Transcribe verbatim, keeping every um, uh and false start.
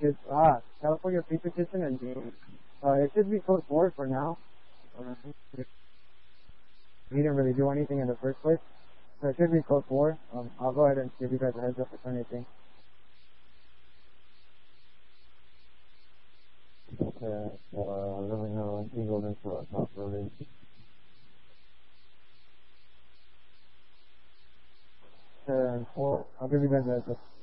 is ah California free petition and uh, it should be code four for now. Uh, we didn't really do anything in the first place, so it should be code four. Um, I'll go ahead and give you guys a heads up if anything. Okay, uh, let me know when you go into a top release. Uh, four. I'll give you guys a heads up.